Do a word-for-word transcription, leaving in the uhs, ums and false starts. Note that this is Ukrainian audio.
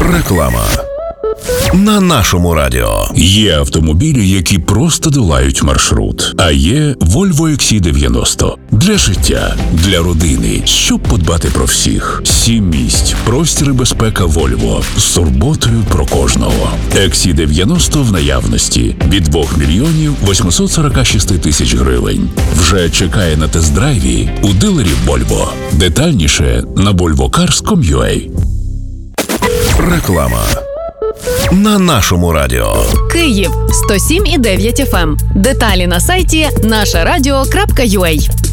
Реклама. На нашому радіо. Є автомобілі, які просто долають маршрут. А є Volvo ікс сі дев'яносто. Для життя, для родини, щоб подбати про всіх. Сім місць, простір і безпека Volvo. З турботою про кожного. ікс сі дев'яносто в наявності. Від двох мільйонів восьмисот сорок шість тисяч гривень. Вже чекає на тест-драйві у дилерів Volvo. Детальніше на volvo cars крапка ком крапка ю а. Реклама. На нашому радіо. Київ сто сім і дев'ять еф ем. Деталі на сайті наша радіо крапка ю а.